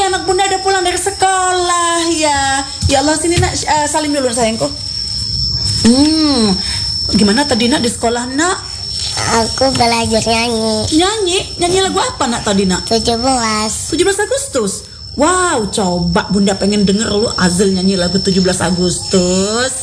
anak bunda udah pulang dari sekolah ya. Ya Allah, sini nak, salim dulu sayangku. Gimana tadi nak di sekolah nak? Aku belajar Nyanyi lagu apa nak tadi nak? 17 Agustus. Wow, coba bunda pengen denger lu Azil nyanyi lagu 17 Agustus.